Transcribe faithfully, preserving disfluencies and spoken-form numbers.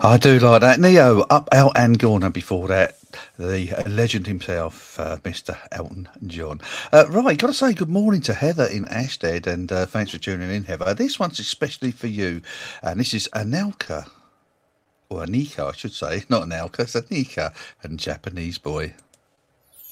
I do like that. Neo, Up, Out and Gorner before that. The legend himself, uh, Mister Elton John. Uh, right, got to say good morning to Heather in Ashstead, and uh, thanks for tuning in, Heather. This one's especially for you, and this is Anelka, or Anika, I should say, not Anelka, it's Anika, and Japanese Boy.